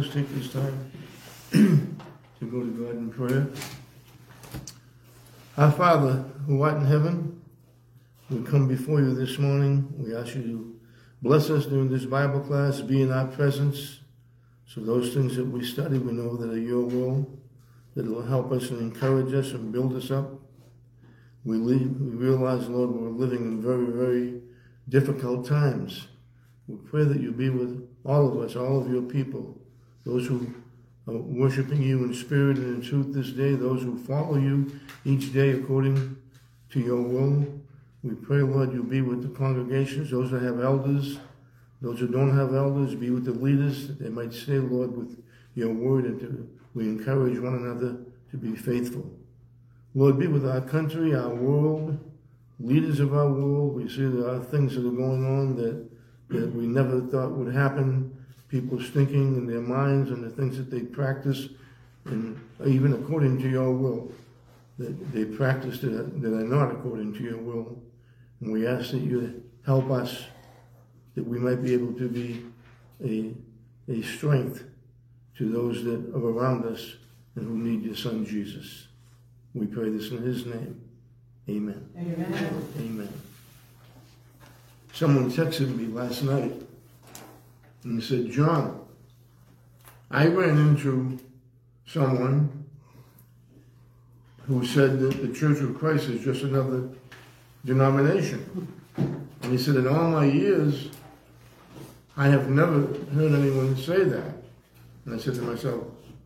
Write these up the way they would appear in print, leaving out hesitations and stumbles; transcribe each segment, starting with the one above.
just take this time to go to God in prayer. Our Father, who art in heaven, we come before you this morning. We ask you to bless us during this Bible class, be in our presence. So those things that we study, we know that are your will, that it will help us and encourage us and build us up. We realize, Lord, we're living in very, very difficult times. We pray that you be with all of us, all of your people, those who are worshiping you in spirit and in truth this day, those who follow you each day according to your will. We pray, Lord, you be with the congregations, those that have elders, those who don't have elders, be with the leaders, that they might stay, Lord, with your word, and we encourage one another to be faithful. Lord, be with our country, our world, leaders of our world. We see there are things that are going on that we never thought would happen. People's thinking in their minds and the things that they practice, and even according to your will, that they practice that are not according to your will. And we ask that you help us, that we might be able to be a strength to those that are around us and who need your Son, Jesus. We pray this in his name. Amen. Amen. Amen. Someone texted me last night and said, John, I ran into someone who said that the Church of Christ is just another denomination. And he said, in all my years, I have never heard anyone say that. And I said to myself,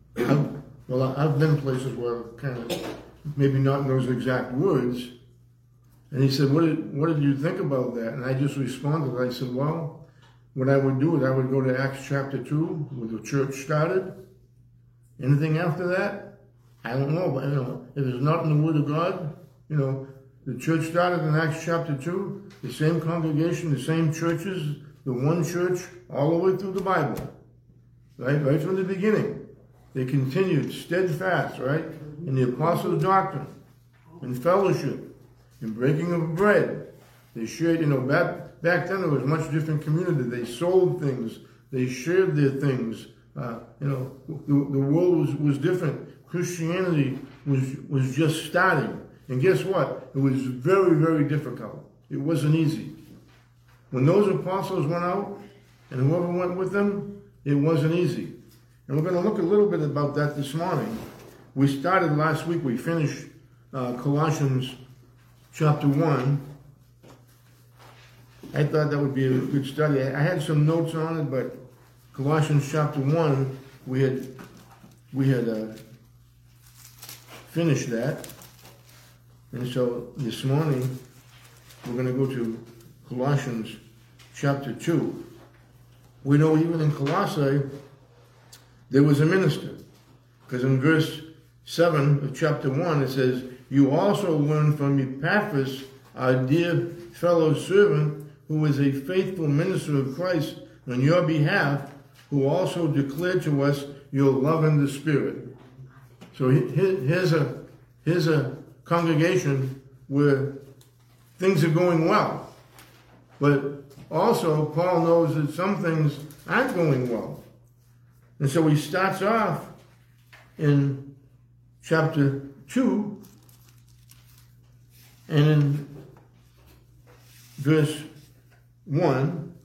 I've been places where kind of, maybe not in those exact words. And he said, what did you think about that? And I just responded. I said, well, what I would do is I would go to Acts chapter 2, where the church started. Anything after that, I don't know. But, if it's not in the Word of God, the church started in Acts chapter 2, the same congregation, the same churches, the one church, all the way through the Bible, right from the beginning. They continued steadfast, right, in the apostles' doctrine, in fellowship, in breaking of bread. They shared, back then it was a much different community. They sold things. They shared their things. The world was different. Christianity was just starting. And guess what? It was very, very difficult. It wasn't easy. When those apostles went out, and whoever went with them, it wasn't easy. And we're going to look a little bit about that this morning. We started last week, we finished Colossians chapter 1. I thought that would be a good study. I had some notes on it, but Colossians chapter 1, we had finished that. And so this morning, we're going to go to Colossians chapter 2. We know even in Colossae, there was a minister. Because in verse 7 of chapter 1, it says, you also learned from Epaphras, our dear fellow servant, who is a faithful minister of Christ on your behalf, who also declared to us your love in the Spirit. So here's a congregation where things are going well. But also, Paul knows that some things aren't going well. And so he starts off in chapter 2, and in verse 1,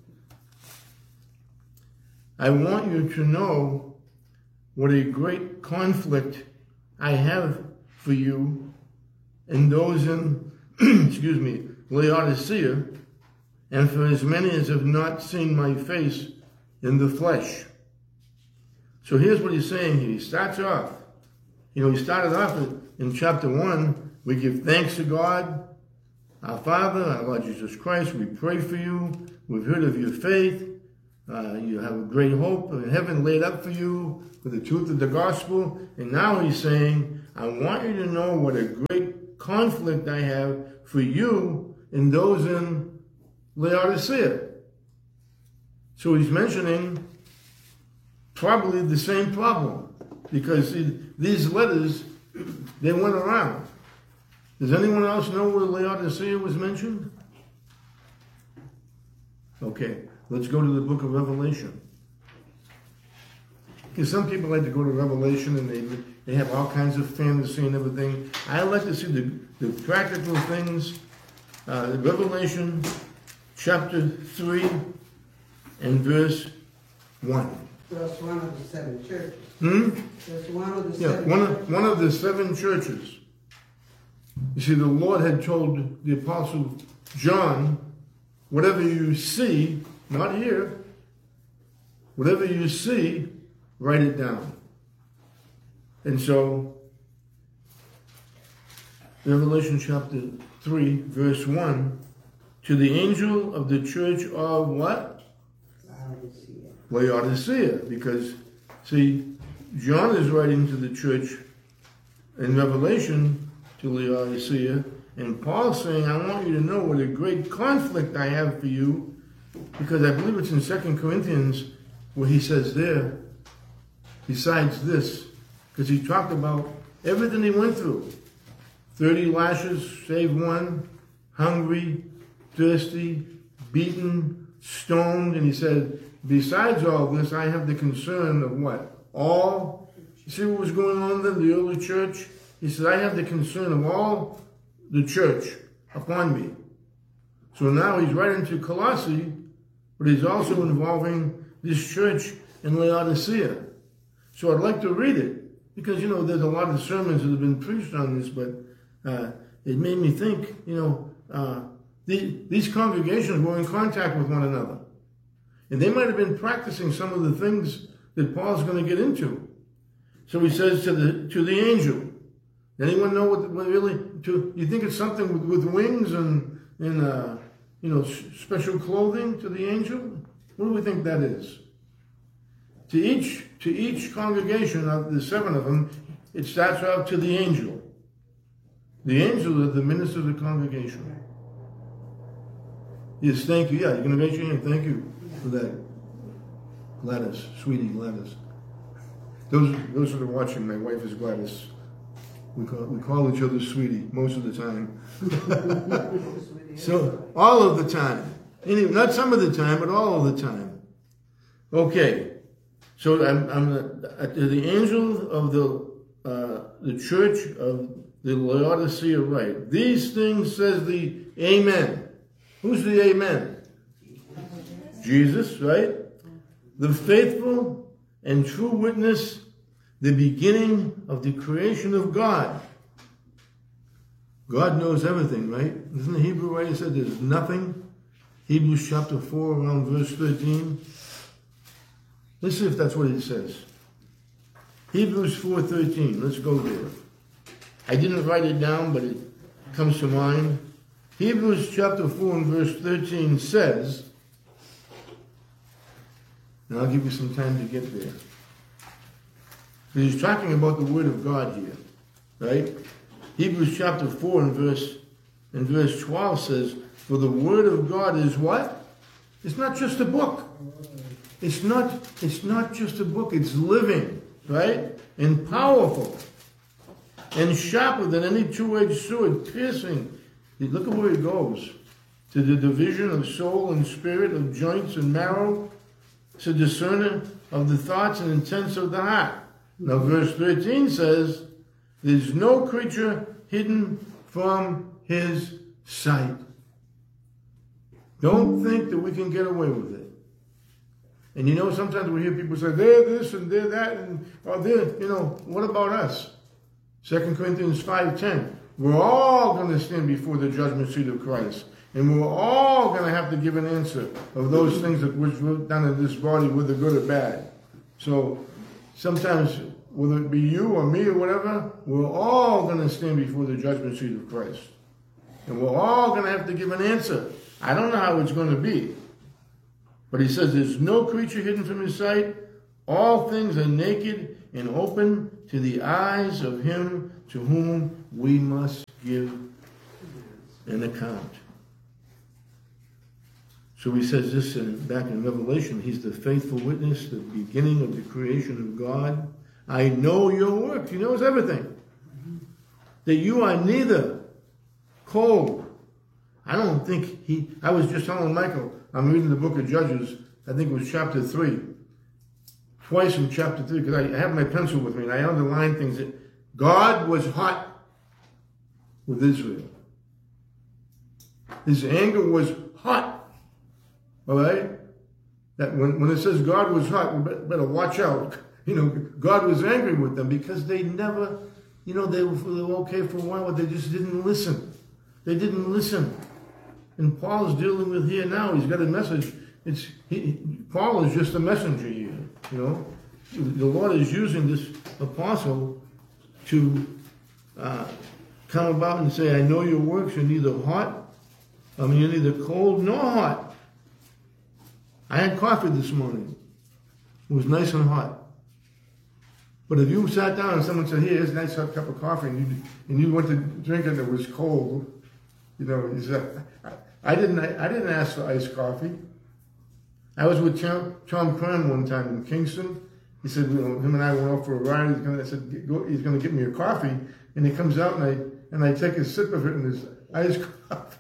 I want you to know what a great conflict I have for you and those in, Laodicea, and for as many as have not seen my face in the flesh. So here's what he's saying here. He starts off. He started off in chapter 1. We give thanks to God, our Father, our Lord Jesus Christ. We pray for you. We've heard of your faith. You have a great hope in heaven laid up for you for the truth of the gospel. And now he's saying, I want you to know what a great conflict I have for you and those in Laodicea. So he's mentioning probably the same problem, because these letters, they went around. Does anyone else know where Laodicea was mentioned? Okay, let's go to the book of Revelation. Because some people like to go to Revelation and they have all kinds of fantasy and everything. I like to see the practical things. Revelation chapter 3 and verse 1. That's one of the 7 churches. That's one of the 7 churches. One of the 7 churches. You see, the Lord had told the Apostle John, whatever you see, not here, whatever you see, write it down. And so, Revelation chapter 3, verse 1, to the angel of the church of what? Laodicea. Because, see, John is writing to the church in Revelation to Laodicea, and Paul's saying, I want you to know what a great conflict I have for you, because I believe it's in 2 Corinthians where he says there, besides this, because he talked about everything he went through. 30 lashes, save one, hungry, thirsty, beaten, stoned, and he said, besides all this, I have the concern of what? All, you see what was going on in the early church? He said, I have the concern of all the church upon me. So now he's writing to Colossae, but he's also involving this church in Laodicea. So I'd like to read it, because, there's a lot of sermons that have been preached on this, but it made me think, these congregations were in contact with one another. And they might have been practicing some of the things that Paul's going to get into. So he says to the angel, anyone know what really, you think it's something with wings and special clothing to the angel? What do we think that is? To each congregation of the 7 of them, it starts out to the angel. The angel is the minister of the congregation. Yes, thank you. Yeah, you're going to raise your hand. Thank you for that. Gladys, sweetie Gladys. Those that are watching, my wife is Gladys. We call each other sweetie most of the time. So, all of the time. Anyway, not some of the time, but all of the time. Okay. So I'm the angel of the church of the Laodicea write. These things says the Amen. Who's the Amen? Jesus, right? The faithful and true witness, the beginning of the creation of God. God knows everything, right? Isn't the Hebrew writer said there's nothing? Hebrews chapter 4, around verse 13. Let's see if that's what it says. Hebrews 4:13. Let's go there. I didn't write it down, but it comes to mind. Hebrews chapter 4 and verse 13 says, and I'll give you some time to get there. He's talking about the Word of God here, right? Hebrews chapter 4 and verse 12 says, for the Word of God is what? It's not just a book. It's not just a book. It's living, right? And powerful. And sharper than any two-edged sword, piercing. Look at where it goes. To the division of soul and spirit, of joints and marrow. It's a discerner of the thoughts and intents of the heart. Now verse 13 says, there's no creature hidden from his sight. Don't think that we can get away with it. And sometimes we hear people say, they're this and they're that, and what about us? 2 Corinthians 5:10. We're all going to stand before the judgment seat of Christ. And we're all going to have to give an answer of those things that which were done in this body, whether good or bad. So sometimes, whether it be you or me or whatever, we're all going to stand before the judgment seat of Christ. And we're all going to have to give an answer. I don't know how it's going to be. But he says there's no creature hidden from his sight. All things are naked and open to the eyes of him to whom we must give an account. So he says this back in Revelation. He's the faithful witness, the beginning of the creation of God. I know your work. He knows everything. That you are neither cold. I don't think I was just telling Michael, I'm reading the book of Judges, I think it was chapter 3. twice in chapter 3, because I have my pencil with me, and I underline things that God was hot with Israel. His anger was hot. All right? That when it says God was hot, we better watch out. God was angry with them because they never, they were okay for a while, but they just didn't listen. They didn't listen. And Paul is dealing with here now. He's got a message. Paul is just a messenger here. The Lord is using this apostle to come about and say, I know your works. You're neither you're neither cold nor hot. I had coffee this morning. It was nice and hot. But if you sat down and someone said, here's a nice hot cup of coffee, and you went to drink it and it was cold, I didn't ask for iced coffee. I was with Tom Cram one time in Kingston. He said, him and I went off for a ride. I said, he's going to get me a coffee. And he comes out and I take a sip of it and there's iced coffee.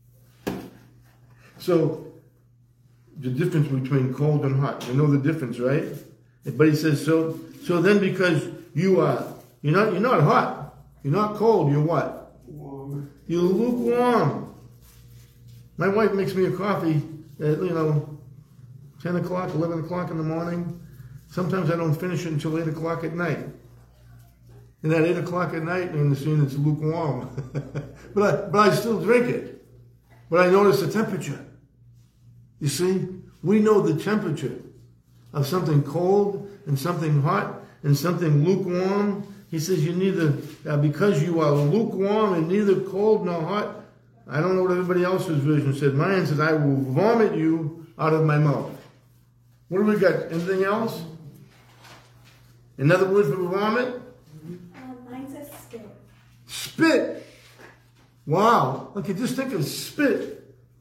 So the difference between cold and hot. You know the difference, right? But he says, so then because you're not hot, you're not cold, you're what? Warm. You're lukewarm. My wife makes me a coffee at, 10 o'clock, 11 o'clock in the morning. Sometimes I don't finish it until 8 o'clock at night. And at 8 o'clock at night, I understand it's lukewarm. but I still drink it. But I notice the temperature. You see? We know the temperature of something cold and something hot and something lukewarm. He says because you are lukewarm and neither cold nor hot. I don't know what everybody else's version said. Mine says, I will vomit you out of my mouth. What do we got? Anything else? Another word for vomit? Mine says spit. Spit. Wow. Okay, just think of spit.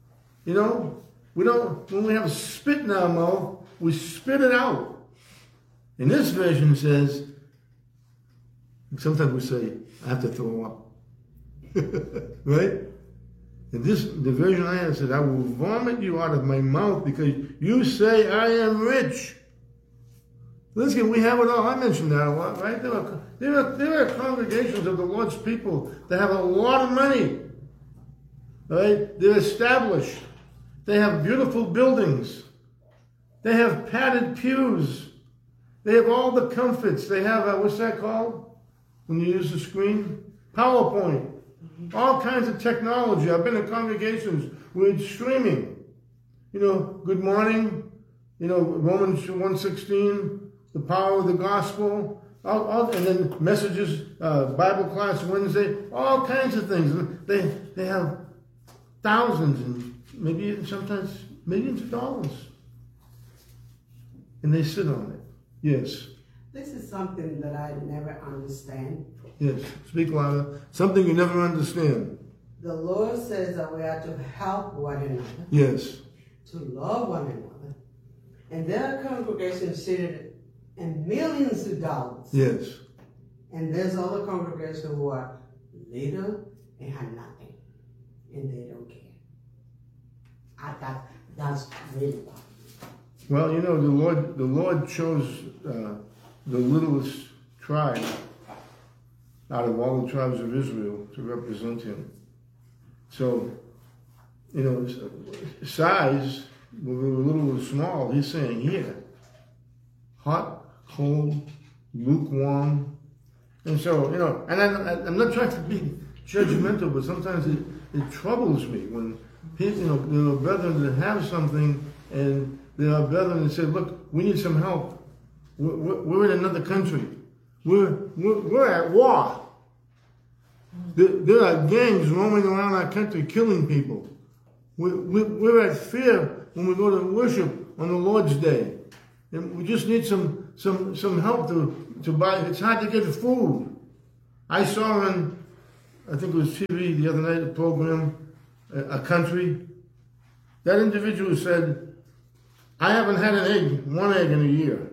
When we have spit in our mouth, we spit it out. And this version says, sometimes we say, I have to throw up. Right? And the version I have said, I will vomit you out of my mouth because you say I am rich. Listen, we have it all. I mentioned that a lot, right? There are congregations of the Lord's people that have a lot of money. Right? They're established. They have beautiful buildings. They have padded pews. They have all the comforts. They have, what's that called? When you use the screen? PowerPoint. All kinds of technology. I've been in congregations where it's streaming. Good morning. Romans 1:16, the power of the gospel. And then messages, Bible class Wednesday, all kinds of things. They have thousands and maybe even sometimes millions of dollars. And they sit on it. Yes. This is something that I never understand. Yes. Speak louder. Something you never understand. The Lord says that we are to help one another. Yes. To love one another. And there are congregations seated in millions of dollars. Yes. And there's other congregations who are little and have nothing. And they don't care. That's really bad. Well, the Lord chose the littlest tribe out of all the tribes of Israel to represent him. So, size, when we were little or small, he's saying here, hot, cold, lukewarm. And so, and I'm not trying to be judgmental, but sometimes it troubles me when people, there are brethren that have something, and there are brethren that say, look, we need some help. We're in another country. We're at war. There are gangs roaming around our country killing people. We're at fear when we go to worship on the Lord's Day. And we just need some help to buy. It's hard to get food. I saw on, I think it was TV the other night, a program, a country. That individual said, I haven't had one egg in a year.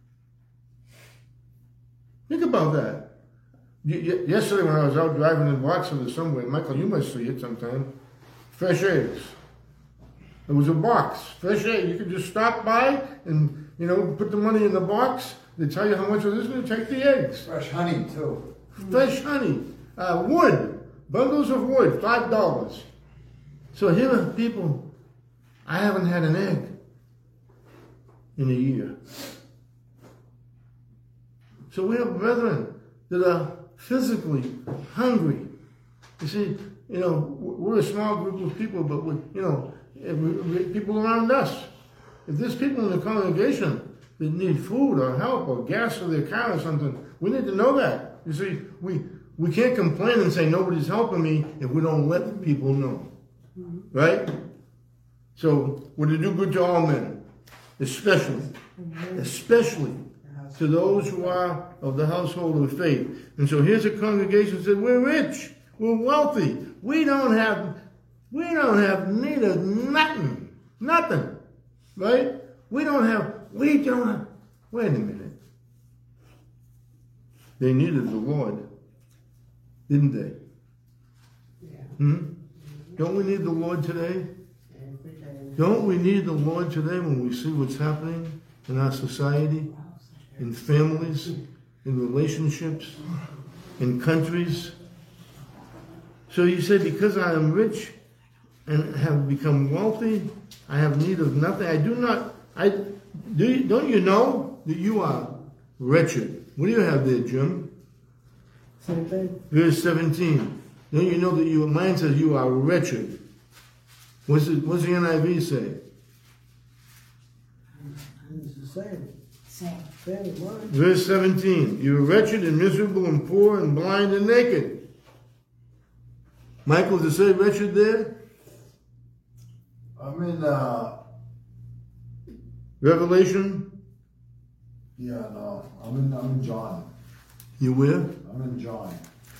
Think about that. Yesterday when I was out driving in Watson or somewhere, Michael, you must see it sometime, fresh eggs. There was a box, fresh air. You could just stop by and, put the money in the box. They tell you how much it is and you take the eggs. Fresh honey, too. Fresh honey. Wood. Bundles of wood, $5. So here are people, I haven't had an egg in a year. So we have brethren that are physically hungry. You see, we're a small group of people, but people around us. If there's people in the congregation that need food or help or gas for their car or something, we need to know that. You see, we can't complain and say nobody's helping me if we don't let people know. Right? So we're to do good to all men, especially to those who are of the household of faith. And so here's a congregation that said, we're rich, we're wealthy, we don't have need of nothing, right? We don't have, wait a minute. They needed the Lord, didn't they? Yeah. Don't we need the Lord today? Every day. Don't we need the Lord today when we see what's happening in our society, in families, in relationships, in countries? So you say, because I am rich and have become wealthy, I have need of nothing. Don't you know that you are wretched? What do you have there, Jim? Same thing. Verse 17. Don't you know that mine says you are wretched? What's the NIV say? It's the same. Same word. Verse 17. You are wretched and miserable and poor and blind and naked. Michael, does it say wretched there? I'm in, Revelation? yeah, no, I'm in John. You where? I'm in John.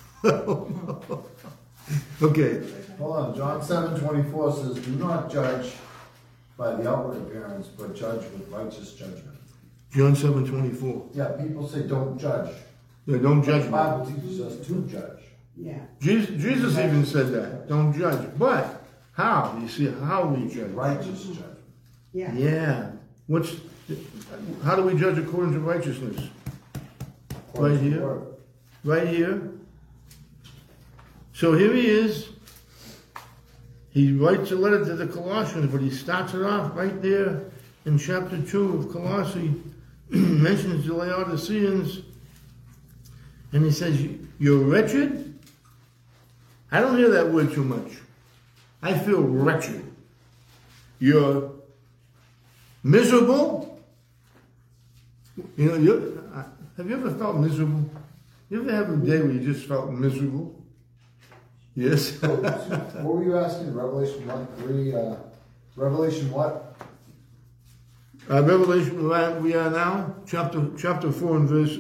Okay. Hold on, John 7:24 says, do not judge by the outward appearance, but judge with righteous judgment. John 7:24. Yeah, people say don't judge. Yeah, don't judge The me. Bible teaches us to judge. Yeah. Jesus even said that. Don't judge. But how? You see how we judge. Righteous judgment. Yeah. Yeah. How do we judge according to righteousness? Right here. Right here. So here he is. He writes a letter to the Colossians, but he starts it off right there in chapter 2 of Colossae. Mentions the Laodiceans. And he says, you're wretched? I don't hear that word too much. I feel wretched. You're miserable? Have you ever felt miserable? You ever have a day where you just felt miserable? Yes? What were you asking? Revelation 1:3, Revelation what? Revelation, we are now, chapter 4 and verse,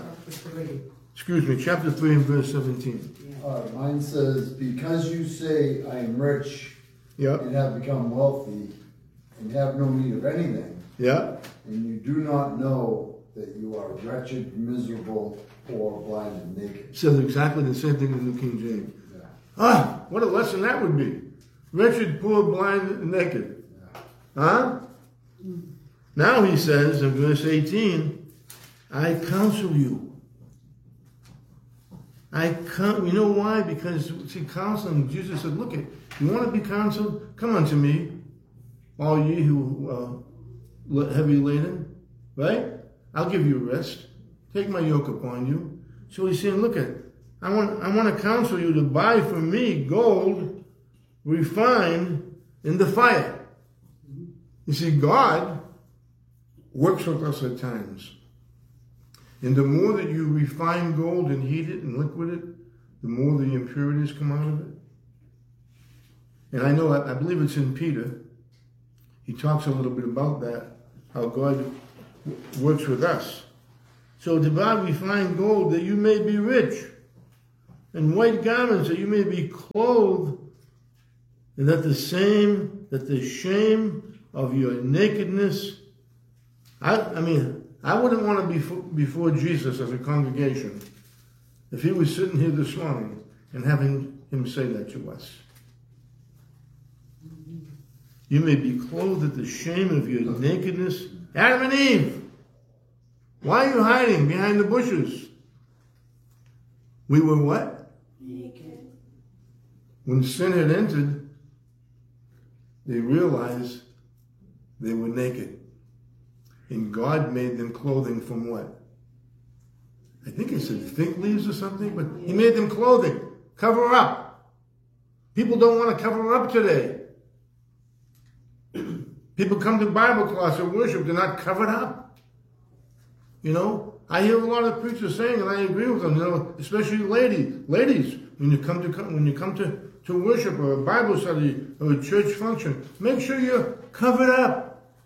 chapter 3 and verse 17. Mine says, because you say I am rich Yeah, and have become wealthy and have no need of anything, yeah. and you do not know that you are wretched, miserable, poor, blind, and naked. Says exactly the same thing in the New King James. Yeah. What a lesson that would be. Wretched, poor, blind, and naked. Huh? Now he says in verse 18, I counsel you. You know why? Because, see, counseling, Jesus said, look, you want to be counseled? Come unto me, all ye who are heavy laden, right? I'll give you rest. Take my yoke upon you. So he's saying, look, I want to counsel you to buy from me gold refined in the fire. You see, God works with us at times. And the more that you refine gold and heat it and liquid it, the more the impurities come out of it. And I believe it's in Peter. He talks a little bit about that, how God works with us. So to buy refined gold that you may be rich, and white garments that you may be clothed, and that the shame of your nakedness. I wouldn't want to be before Jesus as a congregation if he was sitting here this morning and having him say that to us. you may be clothed at the shame of your nakedness. Adam and Eve, why are you hiding behind the bushes? We were what? Naked. When sin had entered, they realized they were naked. And God made them clothing from what? I think it said fig leaves or something, but he made them clothing. Cover up. People don't want to cover up today. People come to Bible class or worship, they're not covered up. You know, I hear a lot of preachers saying, and I agree with them, you know, especially ladies, when you come to worship or a Bible study or a church function, make sure you're covered up.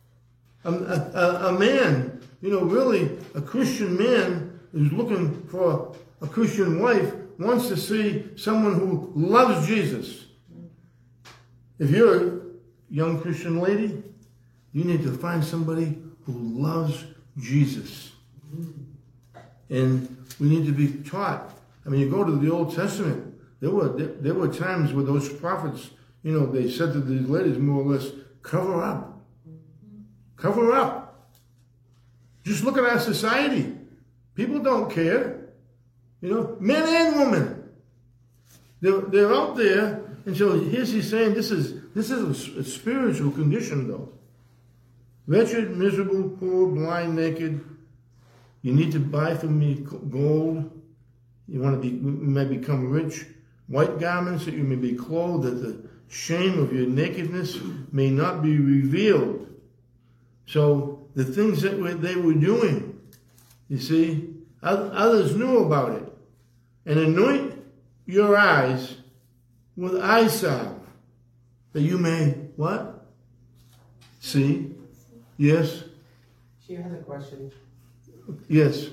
A man, you know, really, a Christian man who's looking for a Christian wife wants to see someone who loves Jesus. If you're a young Christian lady, you need to find somebody who loves Jesus. And we need to be taught. I mean, you go to the Old Testament, there were times where those prophets, you know, they said to these ladies more or less, cover up. Cover up. Just look at our society. People don't care. You know, men and women. They're out there. And so he's saying this is a spiritual condition, though. Wretched, miserable, poor, blind, naked. You need to buy from me gold. You may become rich. White garments that you may be clothed, that the shame of your nakedness may not be revealed. So the things that they were doing, you see, others knew about it. And anoint your eyes with eye salve, that you may, what? See? Yes? She has a question. Yes.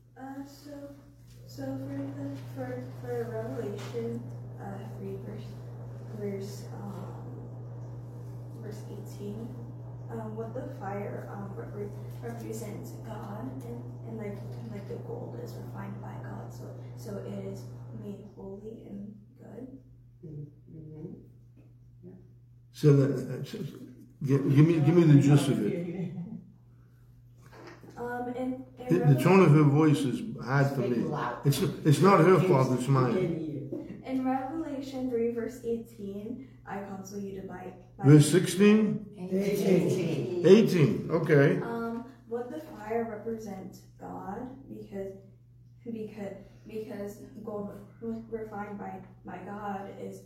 So for Revelation 3 verse 18, what the fire represents God, and like the gold is refined by God, so it is made holy and good. Mm-hmm. Yeah. So give me the gist of it. The tone of her voice is hard for me. It's not her fault, it's mine. In Revelation 3 verse 18, I counsel you to buy Verse 16? 18, okay. What the fire represents God, because gold refined by God is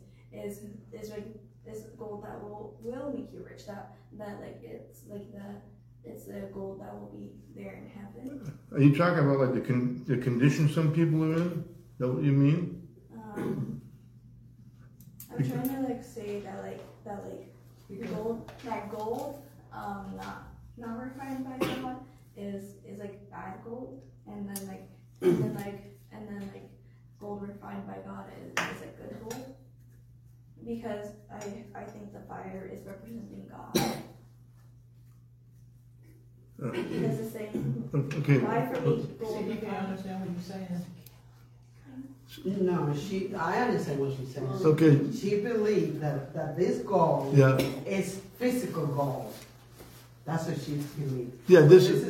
gold that will make you rich. That like it's the gold that will be there in heaven. Are you talking about like the condition some people are in? Is that what you mean? I'm trying to like say that gold not refined by God is like bad gold, and then gold refined by God is like good gold, because I think the fire is representing God. Because it's saying, okay. buy for me gold See, you can refined. understand what you're saying. No, I understand what she's saying. Okay. She believes that this gold is physical gold. That's what she believes. Yeah, this is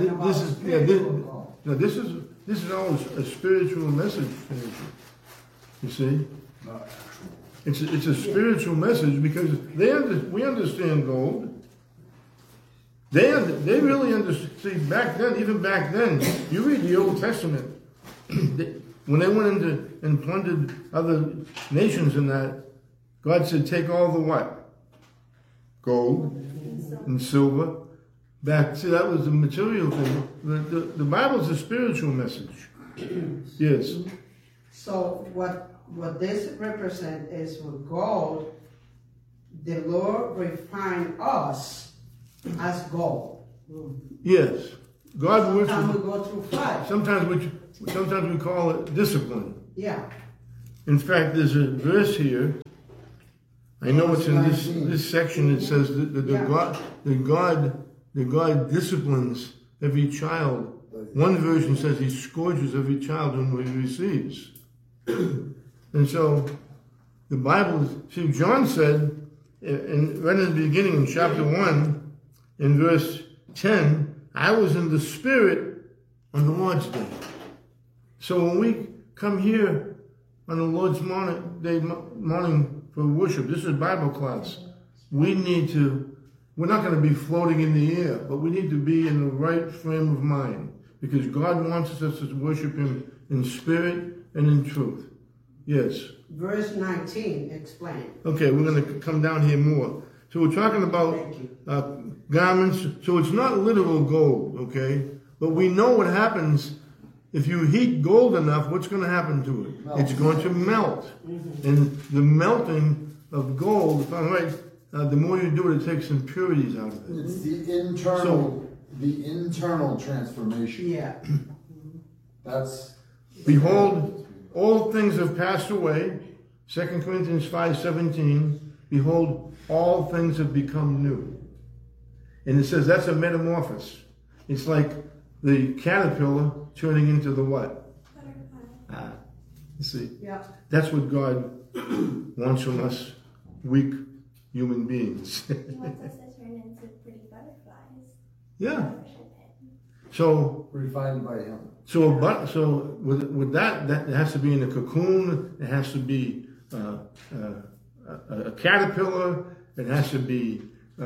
always a spiritual message. You see, Not actual. it's a spiritual message, because we understand gold. They really understand. See, even back then, you read the Old Testament. When they went into and plundered other nations in that, God said, take all the what? Gold and silver. See, that was the material thing. The Bible is a spiritual message. Yes. So what this represents is with gold, the Lord refined us as gold. Yes. God works Sometimes with, we go through fire. sometimes we call it discipline. Yeah. In fact, there's a verse here. I know it's in this section. It says that the God disciplines every child. One version says he scourges every child whom he receives. And so the Bible, see, John said and right in the beginning in chapter 1, in verse 10, I was in the Spirit on the Lord's day. So when we come here on the Lord's morning for worship, this is Bible class, we're not going to be floating in the air, but we need to be in the right frame of mind, because God wants us to worship Him in spirit and in truth. Yes. Verse 19, explain. Okay, we're going to come down here more. So we're talking about garments. So it's not literal gold, okay? But we know what happens if you heat gold enough. What's going to happen to it? Melt. It's going to melt. Mm-hmm. And the melting of gold, if I'm right, the more you do it, it takes impurities out of it. It's the internal transformation. Yeah. That's Behold, all things have passed away. 2 Corinthians 5:17. Behold, all things have become new. And it says that's a metamorphosis. It's like the caterpillar turning into the what? Butterfly. You see? Yeah. That's what God wants from us, weak human beings. He wants us to turn into pretty butterflies. Yeah. Worship Him. So refined by Him. So with that it has to be in a cocoon. It has to be a caterpillar. It has to be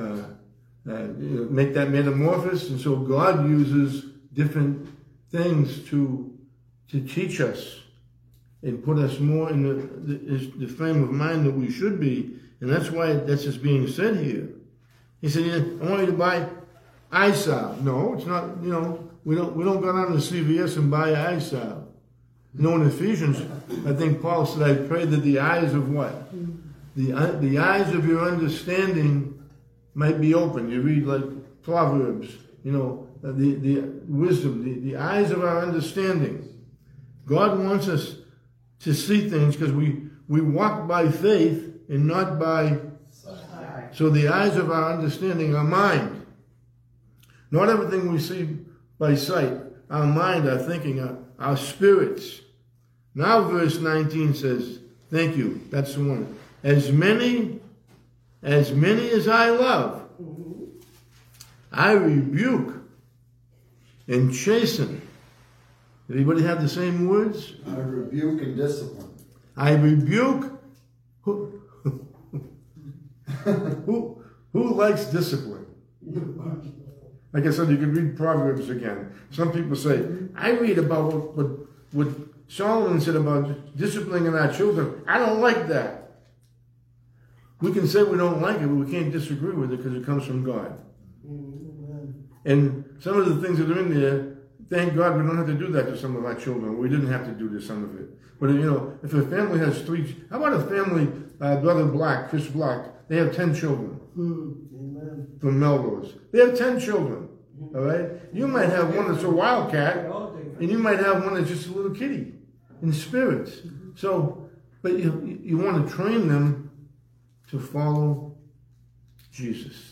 make that metamorphosis. And so God uses different things to teach us and put us more in the frame of mind that we should be. And that's why that's just being said here. He said, I want you to buy eye salve. No, it's not, we don't go down to CVS and buy eye salve. In Ephesians, I think Paul said, I pray that the eyes of what? The eyes of your understanding might be open. You read like Proverbs, the wisdom, the eyes of our understanding. God wants us to see things because we walk by faith and not by sight. So the eyes of our understanding are mind. Not everything we see by sight. Our mind, our thinking, our spirits. Now verse 19 says, thank you, that's the one. As many as I love, I rebuke and chasten. Anybody have the same words? I rebuke and discipline. I rebuke. Who likes discipline? Like I said, you can read Proverbs again. Some people say, I read about what Solomon said about disciplining our children. I don't like that. We can say we don't like it, but we can't disagree with it because it comes from God. And some of the things that are in there, thank God we don't have to do that to some of our children. We didn't have to do to some of it. But if a family has how about a family, Brother Black, Chris Black, they have 10 children. Amen. From Melrose. They have 10 children. All right? You might have one that's a wildcat, and you might have one that's just a little kitty in spirits. So, but you want to train them to follow Jesus.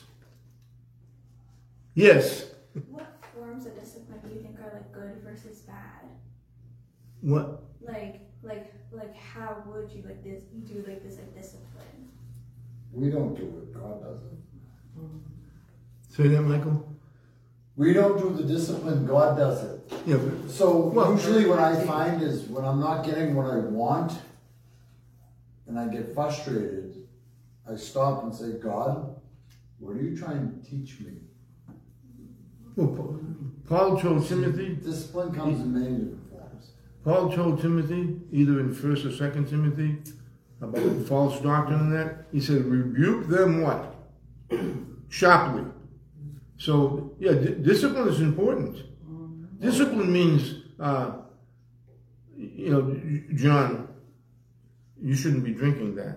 Yes. What forms of discipline do you think are like good versus bad? What? Like how would you like this? You do like this like discipline. We don't do it. God does it. Say that, Michael. We don't do the discipline. God does it. Yeah. So usually what I find is when I'm not getting what I want and I get frustrated, I stop and say, God, what are you trying to teach me? Well, Paul told Timothy. Discipline comes in many different forms. Paul told Timothy, either in 1st or 2nd Timothy, about false doctrine and that. He said, rebuke them what? Sharply. So, yeah, discipline is important. Discipline means, John, you shouldn't be drinking that.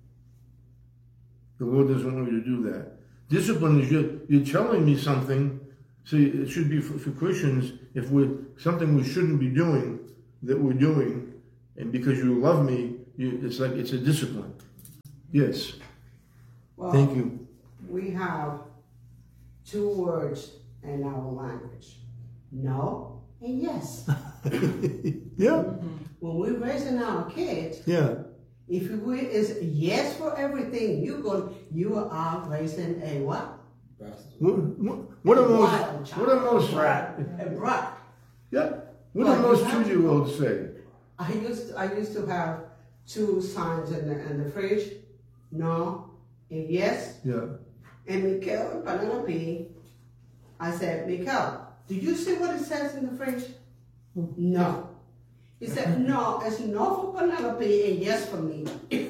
The Lord doesn't want you to do that. Discipline is you're telling me something. See, it should be for Christians, if something we shouldn't be doing, that we're doing, and because you love me, it's a discipline. Yes. Well, thank you. We have 2 words in our language. No and yes. Yeah. When we're raising our kids, Yeah. If you is yes for everything, you are raising a what? What are most a brat. Yeah. What do most 2-year-olds say? I used to have 2 signs in the fridge. No and yes. Yeah. And Mikhail Penelope, I said, Mikhail, do you see what it says in the fridge? No. He said, no, it's no for Penelope and yes for me.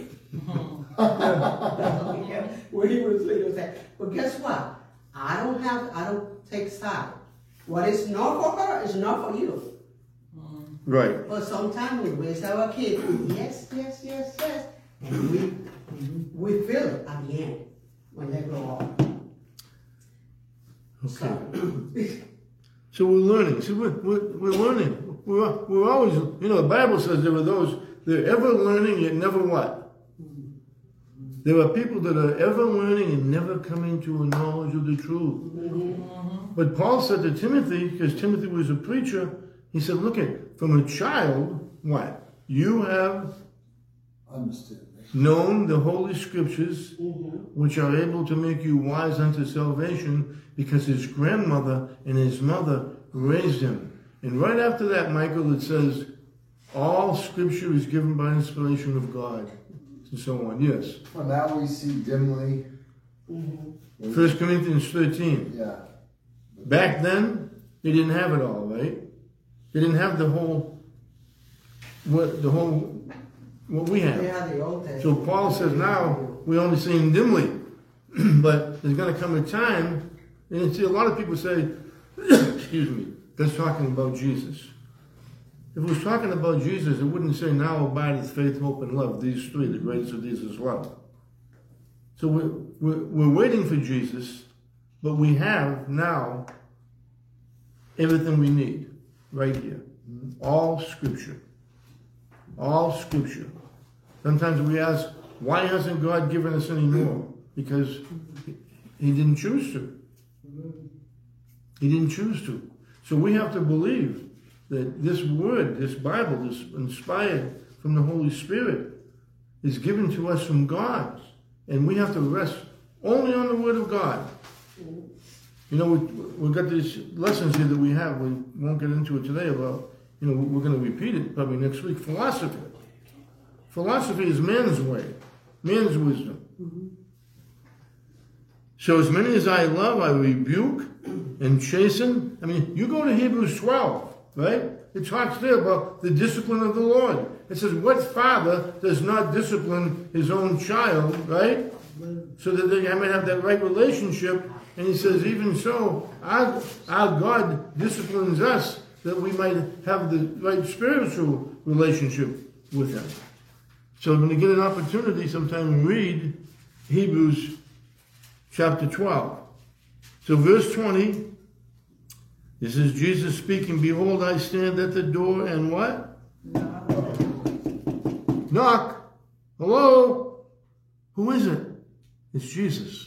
When he was little, said, but guess what? I don't take side. What is not for her is not for you. Right. But sometimes we raise our kids, yes, and we feel it at the end when they grow up. Okay. So we're learning. So we're learning. We're always, the Bible says there are those, they're ever learning yet never what? There are people that are ever learning and never coming to a knowledge of the truth. But Paul said to Timothy, because Timothy was a preacher, he said, look at, from a child, what? You have known the Holy Scriptures, which are able to make you wise unto salvation, because his grandmother and his mother raised him. And right after that, Michael, it says, all Scripture is given by inspiration of God, and so on. Yes? Well, now we see dimly. 1 Corinthians 13. Yeah. Back then, they didn't have it all, right? They didn't have what we have. They had the Old Testament. So Paul says now we only see him dimly, but there's going to come a time, and you see a lot of people say, excuse me, that's talking about Jesus. If it was talking about Jesus, it wouldn't say now abideth faith, hope, and love. These 3, the greatest of these is love. So we're waiting for Jesus, but we have now everything we need right here. All Scripture. All Scripture. Sometimes we ask, why hasn't God given us any more? Because he didn't choose to. He didn't choose to. So we have to believe that this word, this Bible, this inspired from the Holy Spirit, is given to us from God. And we have to rest only on the Word of God. We've got these lessons here that we have. We won't get into it today about, we're going to repeat it probably next week. Philosophy. Philosophy is man's way, man's wisdom. So as many as I love, I rebuke and chasten. I mean, you go to Hebrews 12, right? It talks there about the discipline of the Lord. It says, what father does not discipline his own child, right? So that they might have that right relationship. And he says, even so, our God disciplines us that we might have the right spiritual relationship with him. So when you get an opportunity, sometime read Hebrews chapter 12. So verse 20, this is Jesus speaking, behold, I stand at the door and what? Knock. Hello? Who is it? It's Jesus.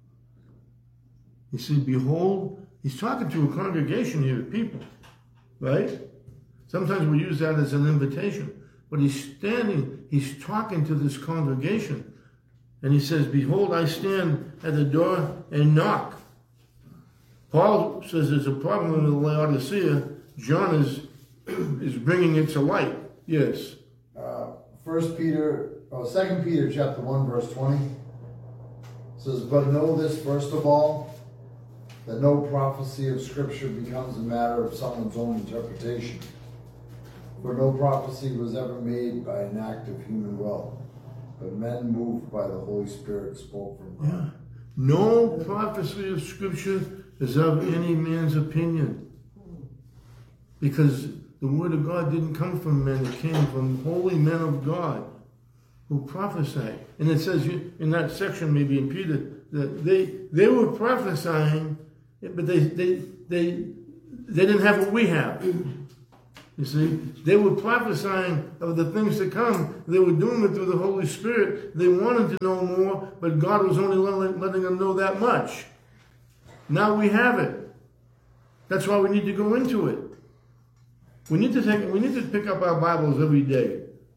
You see, behold, he's talking to a congregation here of people, right? Sometimes we use that as an invitation, but he's talking to this congregation, and he says, behold, I stand at the door and knock. Paul says there's a problem with Laodicea. John is bringing it to light. Yes. 2 Peter chapter 1, verse 20 says, but know this first of all, that no prophecy of Scripture becomes a matter of someone's own interpretation. For no prophecy was ever made by an act of human will, but men moved by the Holy Spirit spoke from God. Yeah. No prophecy of Scripture is of any man's opinion. Because the Word of God didn't come from men, it came from holy men of God who prophesied. And it says in that section, maybe in Peter, that they were prophesying, but they didn't have what we have. You see, they were prophesying of the things to come. They were doing it through the Holy Spirit. They wanted to know more, but God was only letting them know that much. Now we have it. That's why we need to go into it. We need to pick up our Bibles every day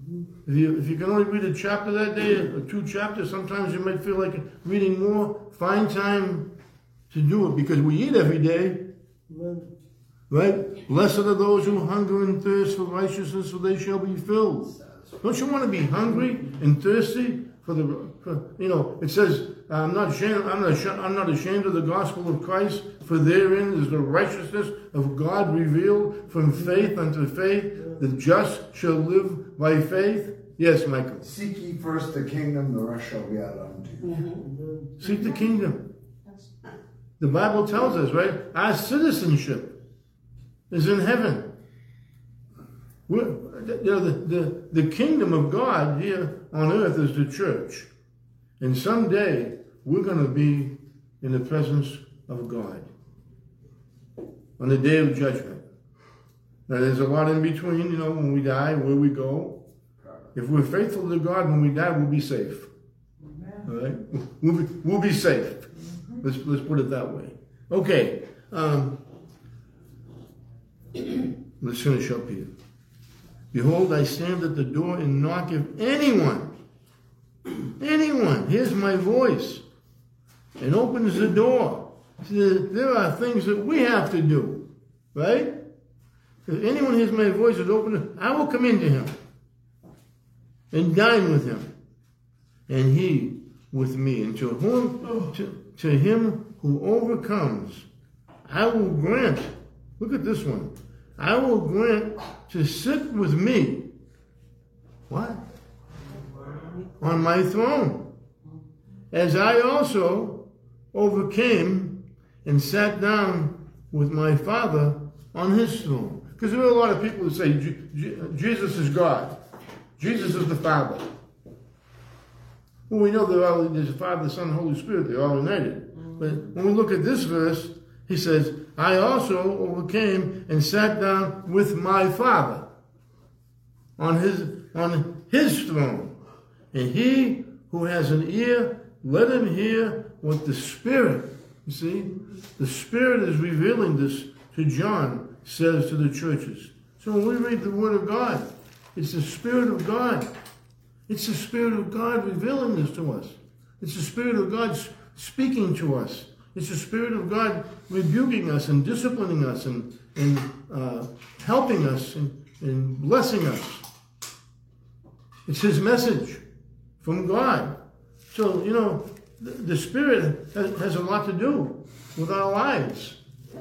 If you can only read a chapter that day, or 2 chapters, sometimes you might feel like reading more. Find time to do it, because we eat every day. Right? Blessed are those who hunger and thirst for righteousness, for they shall be filled. Don't you want to be hungry and thirsty it says, I'm not ashamed of the gospel of Christ, for therein is the righteousness of God revealed from faith unto faith. The just shall live by faith. Yes, Michael. Seek ye first the kingdom, the rest shall be added unto you. Mm-hmm. Seek the kingdom. The Bible tells us, right? Our citizenship is in heaven. The kingdom of God here on earth is the church. And someday we're going to be in the presence of God on the day of judgment. Now there's a lot in between, when we die, where we go. If we're faithful to God when we die, we'll be safe. All right? We'll be safe. Let's put it that way. Okay. Let's finish up here. Behold, I stand at the door and knock. If anyone hears my voice and opens the door. See, there are things that we have to do, right? If anyone hears my voice and opens it, I will come into him and dine with him, and he with me. And to him who overcomes, I will grant, look at this one, I will grant to sit with me. What? On my throne. As I also overcame and sat down with my Father on his throne. Because there are a lot of people who say Jesus is God. Jesus is the Father. Well, we know there's the Father, the Son, and the Holy Spirit. They're all united. But when we look at this verse, he says, I also overcame and sat down with my Father on his throne. And he who has an ear, let him hear what the Spirit, you see, the Spirit is revealing this to John, says to the churches. So when we read the Word of God, it's the Spirit of God. It's the Spirit of God revealing this to us. It's the Spirit of God speaking to us. It's the Spirit of God rebuking us and disciplining us and helping us and blessing us. It's his message from God. So, the Spirit has a lot to do with our lives.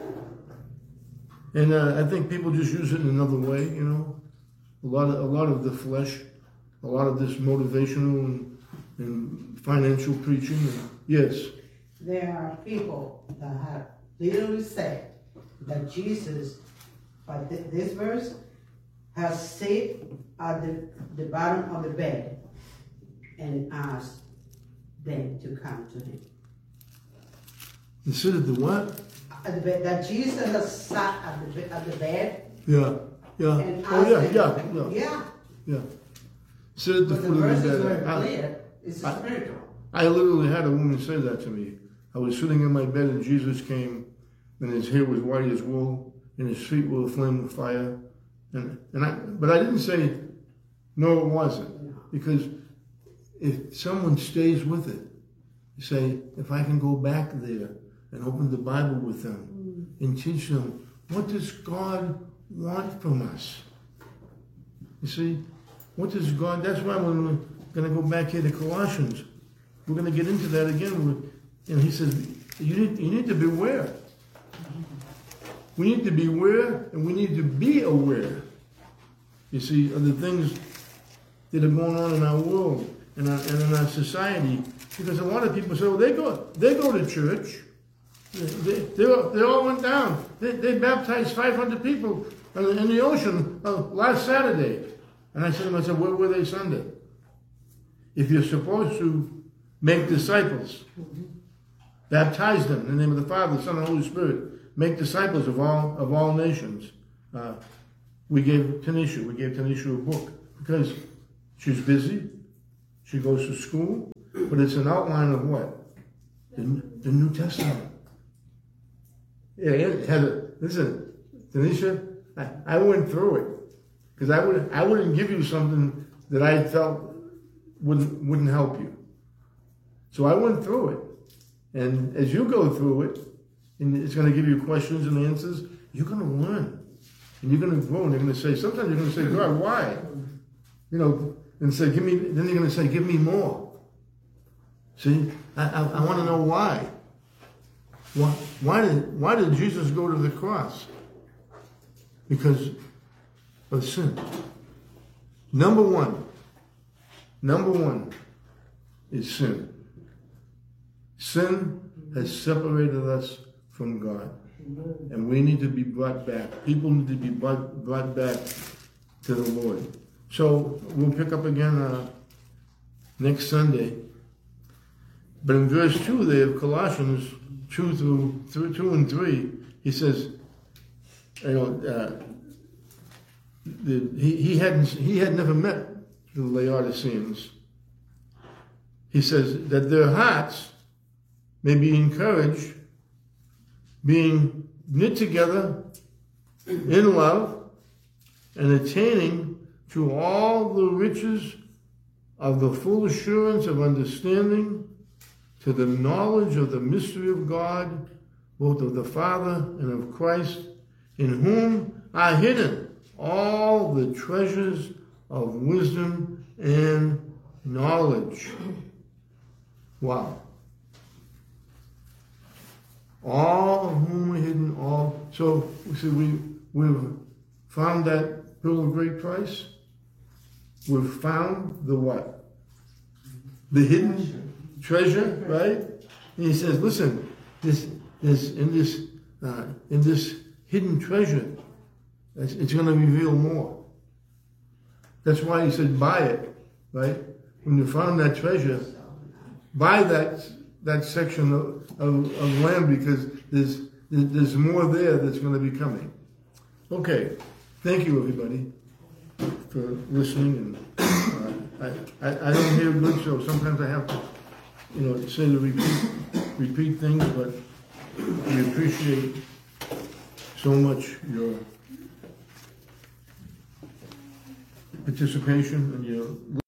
And I think people just use it in another way, A lot of the flesh, a lot of this motivational and financial preaching. Yes. There are people that have literally said that Jesus, by this verse, has sat at the bottom of the bed and asked them to come to him. You said at the what? At the bed, that Jesus has sat at the bed. Yeah. And Yeah. Sit at the But foot the of verse the is bed. very clear. It's spiritual. I literally had a woman say that to me. I was sitting in my bed and Jesus came, and his hair was white as wool, and his feet were aflame with fire. But I didn't say, no, it wasn't. Because if someone stays with it, you say, if I can go back there and open the Bible with them and teach them, what does God want from us? You see, what does God, that's why when we're going to go back here to Colossians, we're going to get into that again. And he says, you need to beware. We need to beware, and we need to be aware, you see, of the things that are going on in our world and in our society. Because a lot of people say, well, they go to church. They all went down. They baptized 500 people in the ocean last Saturday. And I said to myself, where were they Sunday? If you're supposed to make disciples, baptize them in the name of the Father, the Son, and the Holy Spirit, make disciples of all nations. We gave Tanisha a book because she's busy. She goes to school, but it's an outline of what? The New Testament. Yeah, listen, Tanisha, I went through it because I wouldn't give you something that I felt wouldn't help you. So I went through it. And as you go through it, and it's going to give you questions and answers, you're going to learn. And you're going to grow, and you're going to say, sometimes you're going to say, God, why? You know, and say, then you're going to say, give me more. See, I want to know why. Why did Jesus go to the cross? Because of sin. Number one is sin. Sin has separated us from God. And we need to be brought back. People need to be brought back to the Lord. So we'll pick up again next Sunday. But in verse 2 there of Colossians 2 and 3, he says, you know, he had never met the Laodiceans. He says that their hearts may be encouraged, being knit together in love, and attaining to all the riches of the full assurance of understanding, to the knowledge of the mystery of God, both of the Father and of Christ, in whom are hidden all the treasures of wisdom and knowledge. Wow. All of whom are hidden, all. So we've found that pearl of great price. We've found the what? The hidden treasure, right? And he says, listen, in this hidden treasure, it's going to reveal more. That's why he said, buy it, right? When you found that treasure, buy that section of land, because there's more there that's going to be coming. Okay, thank you everybody for listening. And I don't hear good, so sometimes I have to, say to repeat things, but we appreciate so much your participation and your